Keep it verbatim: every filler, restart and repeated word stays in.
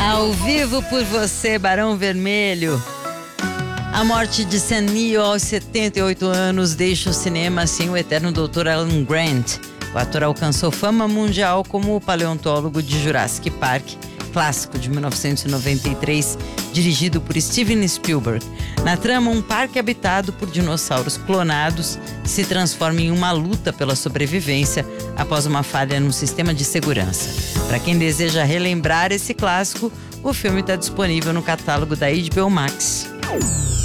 Ao vivo por você, Barão Vermelho. A morte de Sam Neill aos setenta e oito anos deixa o cinema sem o eterno doutor Alan Grant. O ator alcançou fama mundial como o paleontólogo de Jurassic Park, clássico de mil novecentos e noventa e três, dirigido por Steven Spielberg. Na trama, um parque habitado por dinossauros clonados se transforma em uma luta pela sobrevivência após uma falha no sistema de segurança. Para quem deseja relembrar esse clássico, o filme está disponível no catálogo da H B O Max.